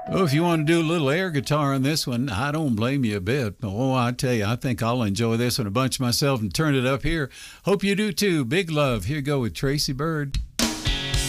Oh, if you want to do a little air guitar on this one, I don't blame you a bit. Oh, I tell you, I think I'll enjoy this one a bunch myself and turn it up here. Hope you do too. Big love. Here you go with Tracy Byrd.